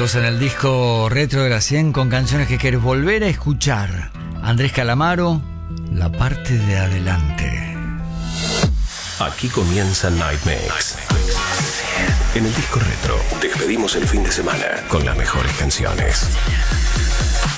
clásicos en el disco Retro de la 100 con canciones que querés volver a escuchar. Andrés Calamaro, La parte de adelante. Aquí comienza Night Mix. En el disco retro despedimos el fin de semana con las mejores canciones.